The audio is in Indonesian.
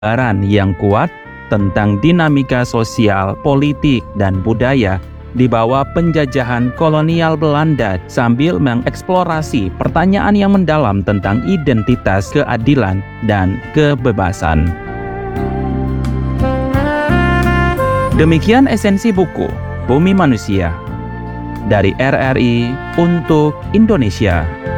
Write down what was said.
gambaran yang kuat tentang dinamika sosial, politik, dan budaya di bawah penjajahan kolonial Belanda sambil mengeksplorasi pertanyaan yang mendalam tentang identitas, keadilan, dan kebebasan. Demikian esensi buku Bumi Manusia dari RRI untuk Indonesia.